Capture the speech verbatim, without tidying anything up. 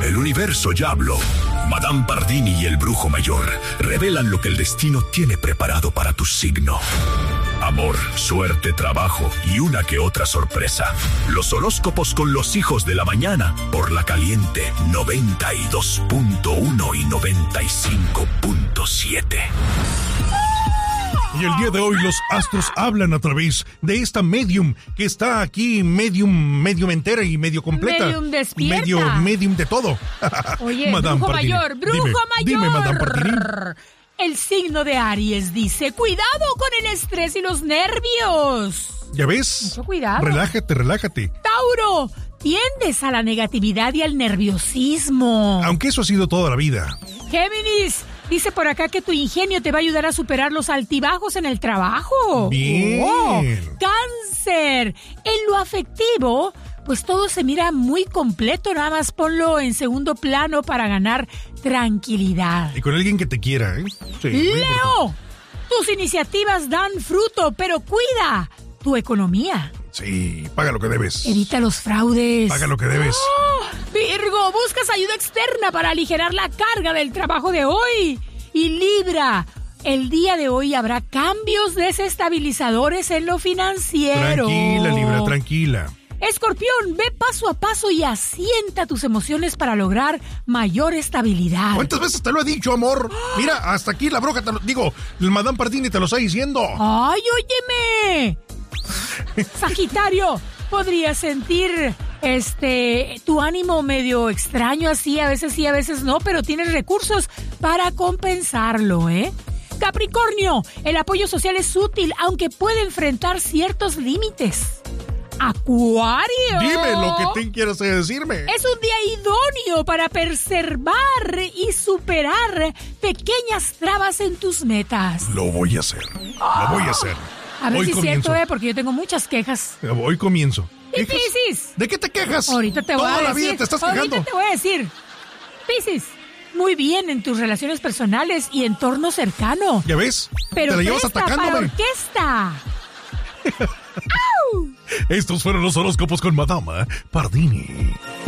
El universo ya habló. Madame Pardini y el brujo mayor revelan lo que el destino tiene preparado para tu signo. Amor, suerte, trabajo y una que otra sorpresa. Los horóscopos con los hijos de la mañana por La Caliente noventa y dos punto uno y noventa y cinco punto siete. Y el día de hoy los astros hablan a través de esta medium que está aquí, medium, medium entera y medio completa. Medium despierta. Medio, medium de todo. Oye, Madame brujo Pardini, mayor, brujo dime, mayor. Dime, Madame Pardini. El signo de Aries dice, cuidado con el estrés y los nervios. ¿Ya ves? Mucho cuidado. Relájate, relájate. Tauro, tiendes a la negatividad y al nerviosismo. Aunque eso ha sido toda la vida. Géminis, dice por acá que tu ingenio te va a ayudar a superar los altibajos en el trabajo. Bien. Oh, Cáncer, en lo afectivo, pues todo se mira muy completo, nada más ponlo en segundo plano para ganar tranquilidad. Y con alguien que te quiera, ¿eh? Sí, Leo, tus iniciativas dan fruto, pero cuida tu economía. Sí, paga lo que debes. Evita los fraudes. Paga lo que debes. Oh, Virgo, buscas ayuda externa para aligerar la carga del trabajo de hoy. Y Libra, el día de hoy habrá cambios desestabilizadores en lo financiero. Tranquila, Libra, tranquila. Escorpión, ve paso a paso y asienta tus emociones para lograr mayor estabilidad. ¿Cuántas veces te lo he dicho, amor? Mira, hasta aquí la broca te lo... Digo, el Madame Pardini te lo está diciendo. ¡Ay, óyeme! Sagitario, podrías sentir este tu ánimo medio extraño así, a veces sí, a veces no, pero tienes recursos para compensarlo, ¿eh? Capricornio, el apoyo social es útil, aunque puede enfrentar ciertos límites. Acuario, dime lo que te quieras decirme. Es un día idóneo para preservar y superar pequeñas trabas en tus metas. Lo voy a hacer, lo voy a hacer. A ver Hoy si es comienzo. cierto, eh, porque yo tengo muchas quejas. Hoy comienzo. ¿Y ¿Quejas? Piscis? ¿De qué te quejas? Ahorita te voy Toda a decir. la vida te estás Ahorita quejando. te voy a decir. Piscis, muy bien en tus relaciones personales y entorno cercano. ¿Ya ves? Pero te la llevas presta atacándome. para orquesta. Estos fueron los horóscopos con Madame Pardini.